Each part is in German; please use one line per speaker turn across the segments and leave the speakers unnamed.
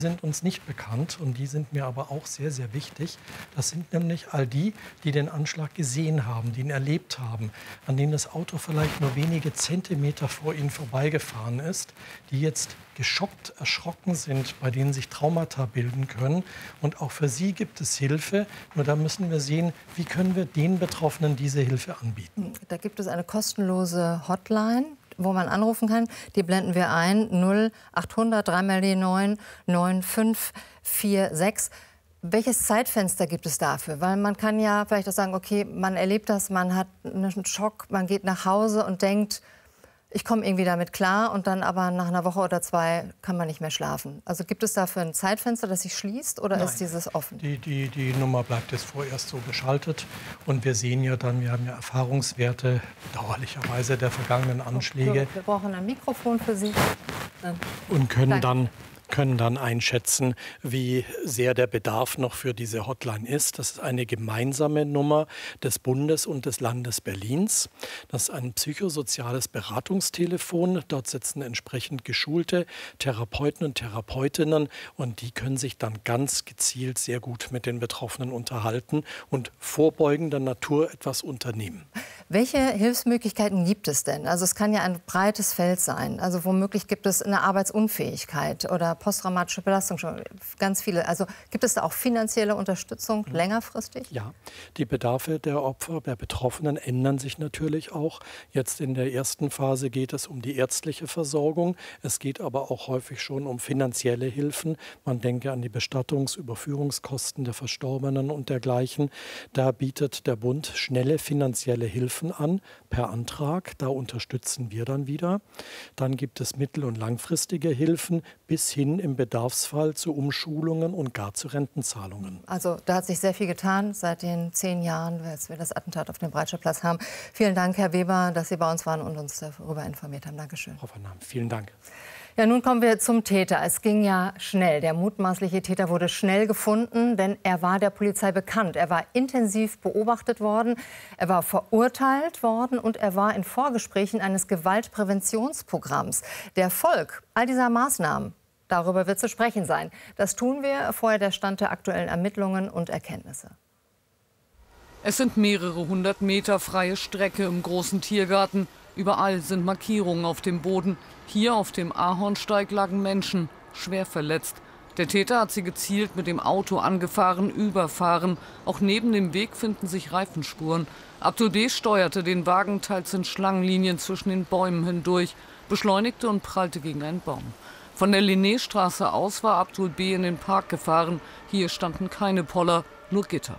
sind uns nicht bekannt und die sind mir aber auch sehr, sehr wichtig. Das sind nämlich all die, die den Anschlag gesehen haben, die ihn erlebt haben, an denen das Auto vielleicht nur wenige Zentimeter vor ihnen vorbeigefahren ist, die jetzt geschockt, erschrocken sind, bei denen sich Traumata bilden können. Und auch für sie gibt es Hilfe. Nur da müssen wir sehen, wie können wir den Betroffenen diese Hilfe anbieten.
Da gibt es eine kostenlose Hotline, wo man anrufen kann. Die blenden wir ein, 0800 3 mal die 9 9546. Welches Zeitfenster gibt es dafür? Weil man kann ja vielleicht auch sagen, okay, man erlebt das, man hat einen Schock, man geht nach Hause und denkt, ich komme irgendwie damit klar, und dann aber nach einer Woche oder zwei kann man nicht mehr schlafen. Also gibt es dafür ein Zeitfenster, das sich schließt, oder ist dieses offen?
Die Nummer bleibt jetzt vorerst so geschaltet. Und wir sehen ja dann, wir haben ja Erfahrungswerte, bedauerlicherweise, der vergangenen Anschläge.
Wir brauchen ein Mikrofon für Sie.
Und können dann einschätzen, wie sehr der Bedarf noch für diese Hotline ist. Das ist eine gemeinsame Nummer des Bundes und des Landes Berlins. Das ist ein psychosoziales Beratungstelefon. Dort sitzen entsprechend geschulte Therapeuten und Therapeutinnen, und die können sich dann ganz gezielt sehr gut mit den Betroffenen unterhalten und vorbeugender Natur etwas unternehmen.
Welche Hilfsmöglichkeiten gibt es denn? Also es kann ja ein breites Feld sein. Also womöglich gibt es eine Arbeitsunfähigkeit oder posttraumatische Belastung, schon ganz viele. Also gibt es da auch finanzielle Unterstützung längerfristig?
Ja, die Bedarfe der Opfer, der Betroffenen ändern sich natürlich auch. Jetzt in der ersten Phase geht es um die ärztliche Versorgung. Es geht aber auch häufig schon um finanzielle Hilfen. Man denke an die Überführungskosten der Verstorbenen und dergleichen. Da bietet der Bund schnelle finanzielle Hilfen an per Antrag. Da unterstützen wir dann wieder. Dann gibt es mittel- und langfristige Hilfen bis hin im Bedarfsfall zu Umschulungen und gar zu Rentenzahlungen.
Also da hat sich sehr viel getan seit den 10 Jahren, als wir das Attentat auf dem Breitscheidplatz haben. Vielen Dank, Herr Weber, dass Sie bei uns waren und uns darüber informiert haben. Dankeschön.
Frau Van Ham, vielen Dank.
Ja, nun kommen wir zum Täter. Es ging ja schnell. Der mutmaßliche Täter wurde schnell gefunden, denn er war der Polizei bekannt. Er war intensiv beobachtet worden, er war verurteilt worden und er war in Vorgesprächen eines Gewaltpräventionsprogramms. Der Erfolg all dieser Maßnahmen, darüber wird zu sprechen sein. Das tun wir. Vorher der Stand der aktuellen Ermittlungen und Erkenntnisse.
Es sind mehrere 100 Meter freie Strecke im großen Tiergarten. Überall sind Markierungen auf dem Boden. Hier auf dem Ahornsteig lagen Menschen, schwer verletzt. Der Täter hat sie gezielt mit dem Auto angefahren, überfahren. Auch neben dem Weg finden sich Reifenspuren. Abdul B. steuerte den Wagen teils in Schlangenlinien zwischen den Bäumen hindurch, beschleunigte und prallte gegen einen Baum. Von der Linnéstraße aus war Abdul B. in den Park gefahren. Hier standen keine Poller, nur Gitter.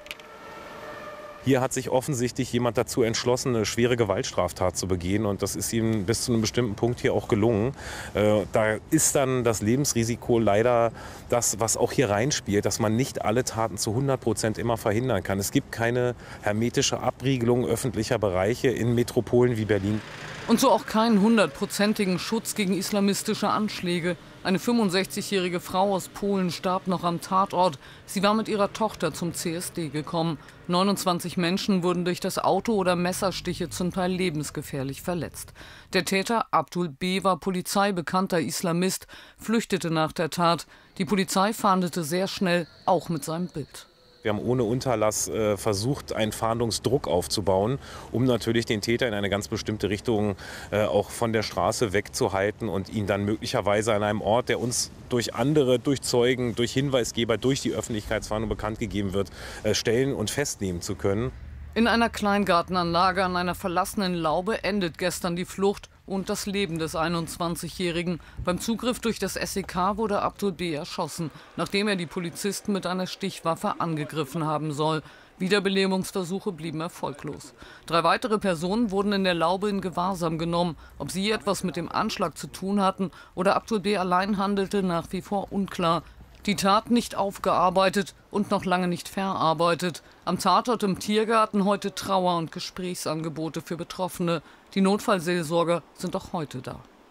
Hier hat sich offensichtlich jemand dazu entschlossen, eine schwere Gewaltstraftat zu begehen. Und das ist ihm bis zu einem bestimmten Punkt hier auch gelungen. Da ist dann das Lebensrisiko leider das, was auch hier reinspielt, dass man nicht alle Taten zu 100% immer verhindern kann. Es gibt keine hermetische Abriegelung öffentlicher Bereiche in Metropolen wie Berlin.
Und so auch keinen 100%igen Schutz gegen islamistische Anschläge. Eine 65-jährige Frau aus Polen starb noch am Tatort. Sie war mit ihrer Tochter zum CSD gekommen. 29 Menschen wurden durch das Auto oder Messerstiche zum Teil lebensgefährlich verletzt. Der Täter Abdul B. war polizeibekannter Islamist, flüchtete nach der Tat. Die Polizei fahndete sehr schnell, auch mit seinem Bild.
Wir haben ohne Unterlass versucht, einen Fahndungsdruck aufzubauen, um natürlich den Täter in eine ganz bestimmte Richtung auch von der Straße wegzuhalten und ihn dann möglicherweise an einem Ort, der uns durch andere, durch Zeugen, durch Hinweisgeber, durch die Öffentlichkeitsfahndung bekannt gegeben wird, stellen und festnehmen zu können.
In einer Kleingartenanlage an einer verlassenen Laube endet gestern die Flucht und das Leben des 21-Jährigen. Beim Zugriff durch das SEK wurde Abdul B. erschossen, nachdem er die Polizisten mit einer Stichwaffe angegriffen haben soll. Wiederbelebungsversuche blieben erfolglos. 3 weitere Personen wurden in der Laube in Gewahrsam genommen. Ob sie etwas mit dem Anschlag zu tun hatten oder Abdul B. allein handelte, nach wie vor unklar. Die Tat nicht aufgearbeitet und noch lange nicht verarbeitet. Am Tatort im Tiergarten heute Trauer- und Gesprächsangebote für Betroffene. Die Notfallseelsorger sind auch heute da.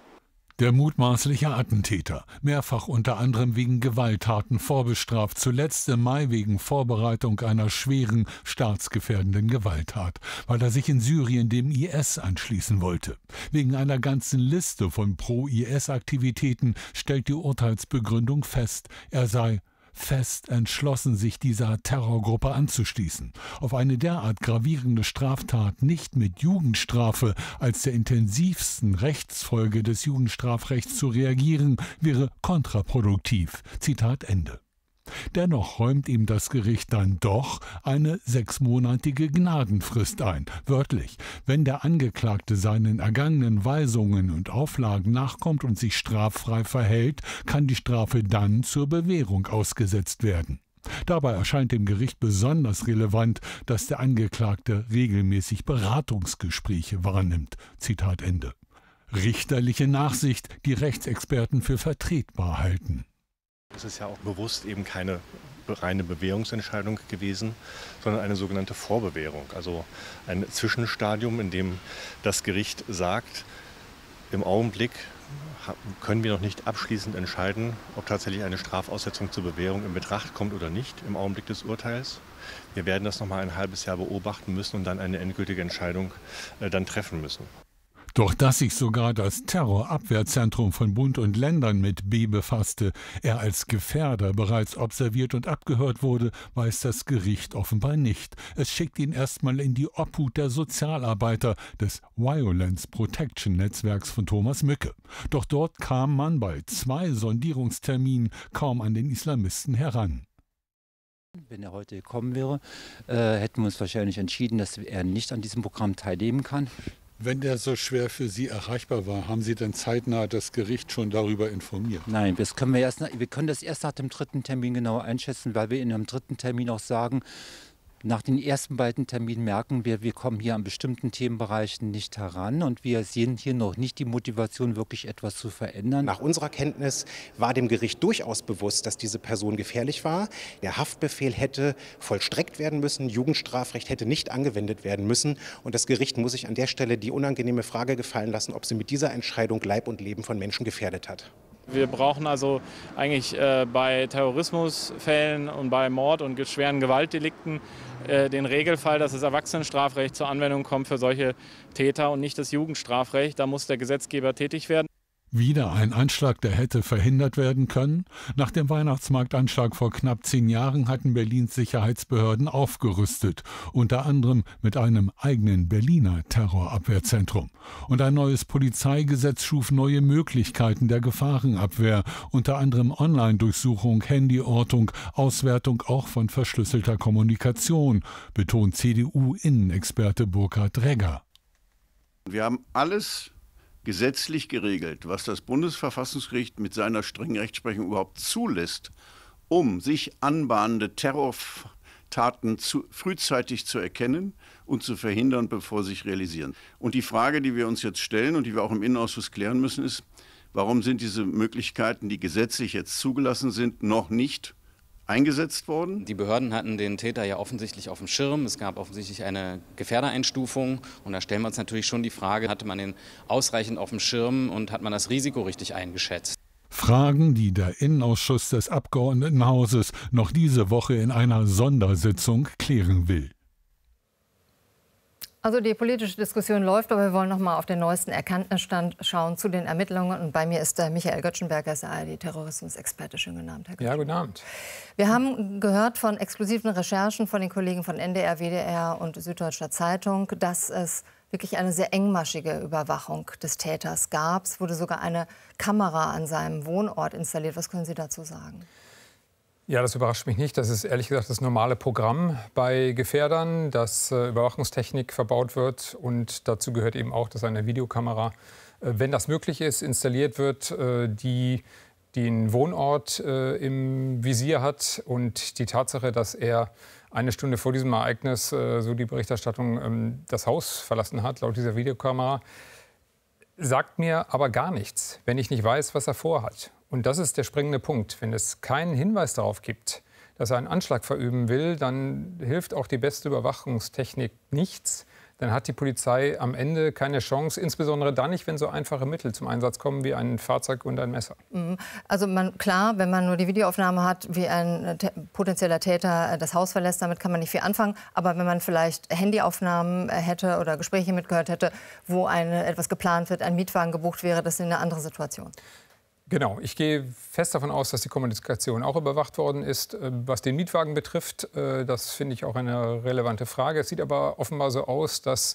Der mutmaßliche Attentäter, mehrfach unter anderem wegen Gewalttaten vorbestraft, zuletzt im Mai wegen Vorbereitung einer schweren, staatsgefährdenden Gewalttat, weil er sich in Syrien dem IS anschließen wollte. Wegen einer ganzen Liste von Pro-IS-Aktivitäten stellt die Urteilsbegründung fest, er sei fest entschlossen, sich dieser Terrorgruppe anzuschließen. Auf eine derart gravierende Straftat nicht mit Jugendstrafe als der intensivsten Rechtsfolge des Jugendstrafrechts zu reagieren, wäre kontraproduktiv. Zitat Ende. Dennoch räumt ihm das Gericht dann doch eine 6-monatige Gnadenfrist ein. Wörtlich, wenn der Angeklagte seinen ergangenen Weisungen und Auflagen nachkommt und sich straffrei verhält, kann die Strafe dann zur Bewährung ausgesetzt werden. Dabei erscheint dem Gericht besonders relevant, dass der Angeklagte regelmäßig Beratungsgespräche wahrnimmt. Zitat Ende. Richterliche Nachsicht, die Rechtsexperten für vertretbar halten.
Es ist ja auch bewusst eben keine reine Bewährungsentscheidung gewesen, sondern eine sogenannte Vorbewährung. Also ein Zwischenstadium, in dem das Gericht sagt, im Augenblick können wir noch nicht abschließend entscheiden, ob tatsächlich eine Strafaussetzung zur Bewährung in Betracht kommt oder nicht im Augenblick des Urteils. Wir werden das noch mal ein halbes Jahr beobachten müssen und dann eine endgültige Entscheidung dann treffen müssen.
Doch dass sich sogar das Terrorabwehrzentrum von Bund und Ländern mit B befasste, er als Gefährder bereits observiert und abgehört wurde, weiß das Gericht offenbar nicht. Es schickt ihn erstmal in die Obhut der Sozialarbeiter des Violence Protection Netzwerks von Thomas Mücke. Doch dort kam man bei 2 Sondierungsterminen kaum an den Islamisten heran.
Wenn er heute gekommen wäre, hätten wir uns wahrscheinlich entschieden, dass er nicht an diesem Programm teilnehmen kann.
Wenn der so schwer für Sie erreichbar war, haben Sie denn zeitnah das Gericht schon darüber informiert?
Nein, wir können das erst nach dem 3. Termin genauer einschätzen, weil wir in einem 3. Termin auch sagen, nach den ersten beiden Terminen merken wir kommen hier an bestimmten Themenbereichen nicht heran und wir sehen hier noch nicht die Motivation, wirklich etwas zu verändern.
Nach unserer Kenntnis war dem Gericht durchaus bewusst, dass diese Person gefährlich war. Der Haftbefehl hätte vollstreckt werden müssen, Jugendstrafrecht hätte nicht angewendet werden müssen und das Gericht muss sich an der Stelle die unangenehme Frage gefallen lassen, ob sie mit dieser Entscheidung Leib und Leben von Menschen gefährdet hat.
Wir brauchen also eigentlich bei Terrorismusfällen und bei Mord und schweren Gewaltdelikten den Regelfall, dass das Erwachsenenstrafrecht zur Anwendung kommt für solche Täter und nicht das Jugendstrafrecht. Da muss der Gesetzgeber tätig werden.
Wieder ein Anschlag, der hätte verhindert werden können? Nach dem Weihnachtsmarktanschlag vor knapp 10 Jahren hatten Berlins Sicherheitsbehörden aufgerüstet, unter anderem mit einem eigenen Berliner Terrorabwehrzentrum. Und ein neues Polizeigesetz schuf neue Möglichkeiten der Gefahrenabwehr, unter anderem Online-Durchsuchung, Handyortung, Auswertung auch von verschlüsselter Kommunikation, betont CDU-Innenexperte Burkhard Regger.
Wir haben alles gesetzlich geregelt, was das Bundesverfassungsgericht mit seiner strengen Rechtsprechung überhaupt zulässt, um sich anbahnende Terrortaten frühzeitig zu erkennen und zu verhindern, bevor sie sich realisieren. Und die Frage, die wir uns jetzt stellen und die wir auch im Innenausschuss klären müssen, ist, warum sind diese Möglichkeiten, die gesetzlich jetzt zugelassen sind, noch nicht eingesetzt worden?
Die Behörden hatten den Täter ja offensichtlich auf dem Schirm. Es gab offensichtlich eine Gefährdereinstufung. Und da stellen wir uns natürlich schon die Frage, hatte man den ausreichend auf dem Schirm und hat man das Risiko richtig eingeschätzt?
Fragen, die der Innenausschuss des Abgeordnetenhauses noch diese Woche in einer Sondersitzung klären will.
Also die politische Diskussion läuft, aber wir wollen noch mal auf den neuesten Erkenntnisstand schauen zu den Ermittlungen. Und bei mir ist Michael Göttschenberger, der ARD-Terrorismusexperte. Schönen guten Abend, Herr Göttschenberger.
Ja, guten Abend.
Wir haben gehört von exklusiven Recherchen von den Kollegen von NDR, WDR und Süddeutscher Zeitung, dass es wirklich eine sehr engmaschige Überwachung des Täters gab. Es wurde sogar eine Kamera an seinem Wohnort installiert. Was können Sie dazu sagen?
Ja, das überrascht mich nicht. Das ist ehrlich gesagt das normale Programm bei Gefährdern, dass Überwachungstechnik verbaut wird. Und dazu gehört eben auch, dass eine Videokamera, wenn das möglich ist, installiert wird, die den Wohnort im Visier hat. Und die Tatsache, dass er eine Stunde vor diesem Ereignis, so die Berichterstattung, das Haus verlassen hat, laut dieser Videokamera, sagt mir aber gar nichts, wenn ich nicht weiß, was er vorhat. Und das ist der springende Punkt. Wenn es keinen Hinweis darauf gibt, dass er einen Anschlag verüben will, dann hilft auch die beste Überwachungstechnik nichts. dann hat die Polizei am Ende keine Chance, insbesondere dann nicht, wenn so einfache Mittel zum Einsatz kommen wie ein Fahrzeug und ein Messer.
Also klar, wenn man nur die Videoaufnahme hat, wie ein potenzieller Täter das Haus verlässt, damit kann man nicht viel anfangen. Aber wenn man vielleicht Handyaufnahmen hätte oder Gespräche mitgehört hätte, wo etwas geplant wird, ein Mietwagen gebucht wäre, das ist eine andere Situation.
Genau, ich gehe fest davon aus, dass die Kommunikation auch überwacht worden ist. Was den Mietwagen betrifft, das finde ich auch eine relevante Frage. Es sieht aber offenbar so aus, dass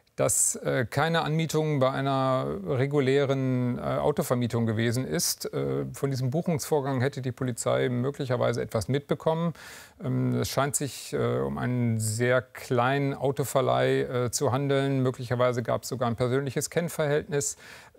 keine Anmietung bei einer regulären Autovermietung gewesen ist. Von diesem Buchungsvorgang hätte die Polizei möglicherweise etwas mitbekommen. Es scheint sich um einen sehr kleinen Autoverleih zu handeln. Möglicherweise gab es sogar ein persönliches Kennverhältnis.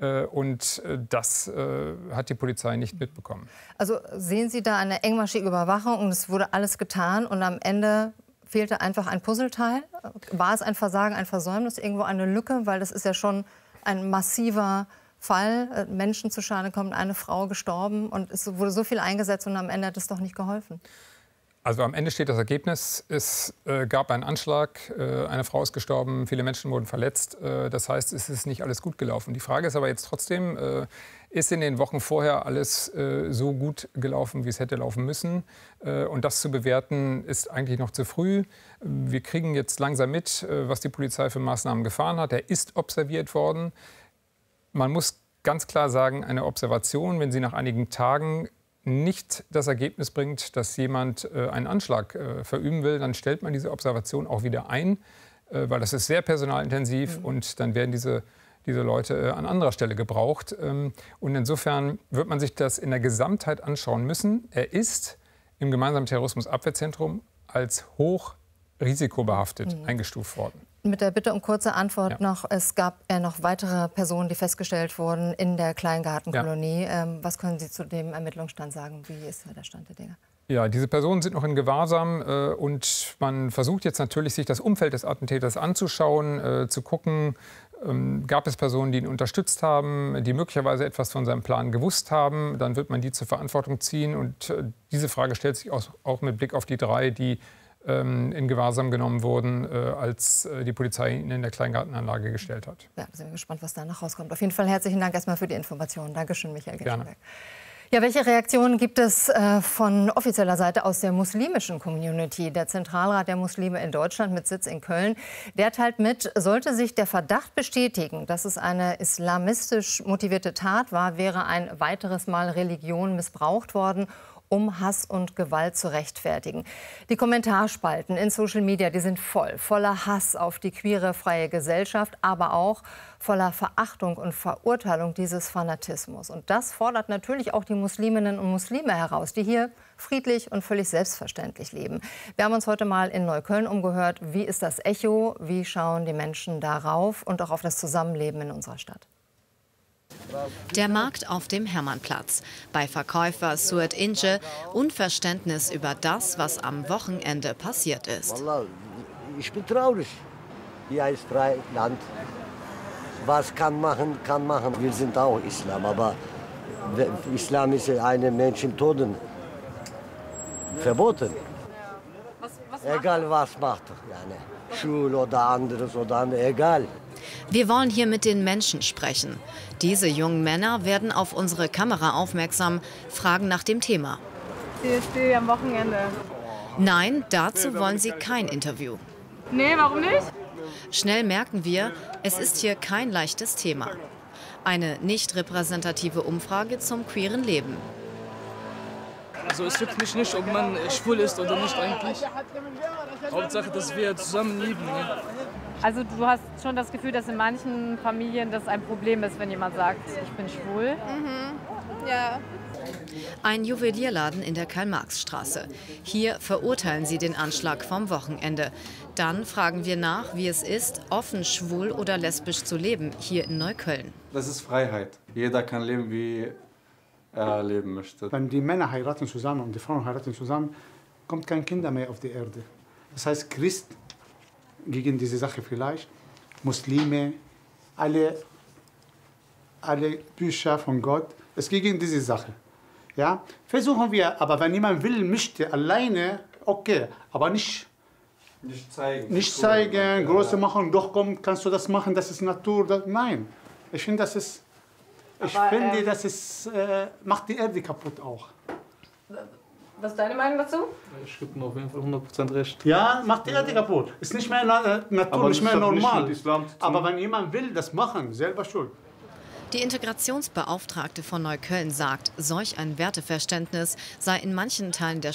Und das hat die Polizei nicht mitbekommen.
Also sehen Sie da eine engmaschige Überwachung und es wurde alles getan und am Ende fehlte einfach ein Puzzleteil? War es ein Versagen, ein Versäumnis, irgendwo eine Lücke? Weil das ist ja schon ein massiver Fall. Menschen zu Schaden kommen, eine Frau gestorben und es wurde so viel eingesetzt und am Ende hat es doch nicht geholfen.
Also am Ende steht das Ergebnis, es gab einen Anschlag, eine Frau ist gestorben, viele Menschen wurden verletzt. Das heißt, es ist nicht alles gut gelaufen. Die Frage ist aber jetzt trotzdem, ist in den Wochen vorher alles so gut gelaufen, wie es hätte laufen müssen? Und das zu bewerten, ist eigentlich noch zu früh. Wir kriegen jetzt langsam mit, was die Polizei für Maßnahmen gefahren hat. Er ist observiert worden. Man muss ganz klar sagen, eine Observation, wenn sie nach einigen Tagen nicht das Ergebnis bringt, dass jemand einen Anschlag verüben will, dann stellt man diese Observation auch wieder ein, weil das ist sehr personalintensiv und dann werden diese Leute an anderer Stelle gebraucht. Und insofern wird man sich das in der Gesamtheit anschauen müssen. Er ist im gemeinsamen Terrorismusabwehrzentrum als hochrisikobehaftet eingestuft worden.
Mit der Bitte um kurze Antwort noch. Es gab noch weitere Personen, die festgestellt wurden in der Kleingartenkolonie. Ja. Was können Sie zu dem Ermittlungsstand sagen? Wie ist der Stand der Dinge?
Ja, diese Personen sind noch in Gewahrsam und man versucht jetzt natürlich, sich das Umfeld des Attentäters anzuschauen, zu gucken, gab es Personen, die ihn unterstützt haben, die möglicherweise etwas von seinem Plan gewusst haben. Dann wird man die zur Verantwortung ziehen und diese Frage stellt sich auch mit Blick auf die 3, die in Gewahrsam genommen wurden, als die Polizei ihn in der Kleingartenanlage gestellt hat.
Ja, sind wir gespannt, was danach rauskommt. Auf jeden Fall herzlichen Dank erstmal für die Informationen. Dankeschön, Michael Geschenberg.
Gerne.
Ja, welche Reaktionen gibt es von offizieller Seite aus der muslimischen Community? Der Zentralrat der Muslime in Deutschland mit Sitz in Köln, der teilt mit, sollte sich der Verdacht bestätigen, dass es eine islamistisch motivierte Tat war, wäre ein weiteres Mal Religion missbraucht worden, um Hass und Gewalt zu rechtfertigen. Die Kommentarspalten in Social Media, die sind voller Hass auf die queere freie Gesellschaft, aber auch voller Verachtung und Verurteilung dieses Fanatismus. Und das fordert natürlich auch die Musliminnen und Muslime heraus, die hier friedlich und völlig selbstverständlich leben. Wir haben uns heute mal in Neukölln umgehört. Wie ist das Echo? Wie schauen die Menschen darauf und auch auf das Zusammenleben in unserer Stadt?
Der Markt auf dem Hermannplatz. Bei Verkäufer Suat Ince Unverständnis über das, was am Wochenende passiert ist.
Ich bin traurig. Hier ist freie Land. Was kann machen, kann machen. Wir sind auch Islam, aber Islam ist einem Menschen Toten verboten. Egal was macht, Schule oder anderes oder egal.
Wir wollen hier mit den Menschen sprechen. Diese jungen Männer werden auf unsere Kamera aufmerksam, fragen nach dem Thema.
CSD am Wochenende.
Nein, dazu wollen sie kein Interview.
Nee, warum nicht?
Schnell merken wir, es ist hier kein leichtes Thema. Eine nicht repräsentative Umfrage zum queeren Leben.
Also es juckt mich nicht, ob man schwul ist oder nicht eigentlich. Hauptsache, dass wir zusammen leben. Ne?
Also du hast schon das Gefühl, dass in manchen Familien das ein Problem ist, wenn jemand sagt, ich bin schwul?
Ja. Ein Juwelierladen in der Karl-Marx-Straße. Hier verurteilen sie den Anschlag vom Wochenende. Dann fragen wir nach, wie es ist, offen schwul oder lesbisch zu leben, hier in Neukölln.
Das ist Freiheit. Jeder kann leben, wie er leben möchte.
Wenn die Männer heiraten zusammen und die Frauen heiraten zusammen, kommt kein Kinder mehr auf die Erde. Das heißt, Christ gegen diese Sache vielleicht, Muslime, alle Bücher von Gott, es geht gegen diese Sache. Ja? Versuchen wir, aber wenn jemand will, möchte, alleine, okay, aber nicht Nicht zeigen, große machen, doch komm, kannst du das machen, das ist Natur. Nein, ich finde, das ist, macht die Erde kaputt auch.
Was ist deine Meinung dazu?
Ich gebe mir auf jeden Fall 100% recht.
Ja, macht die Erde kaputt. Ist nicht mehr Natur,
aber
nicht mehr normal.
Nicht
aber wenn jemand will, das machen, selber schuld.
Die Integrationsbeauftragte von Neukölln sagt, solch ein Werteverständnis sei in manchen Teilen der